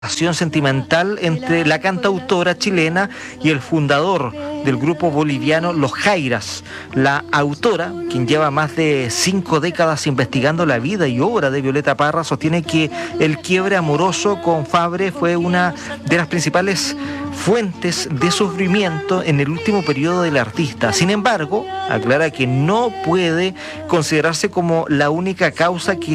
Relación sentimental entre la cantautora chilena y el fundador del grupo boliviano Los Jairas. La autora, quien lleva más de 5 décadas investigando la vida y obra de Violeta Parra, sostiene que el quiebre amoroso con Fabre fue una de las principales fuentes de sufrimiento en el último periodo del artista. Sin embargo, aclara que no puede considerarse como la única causa que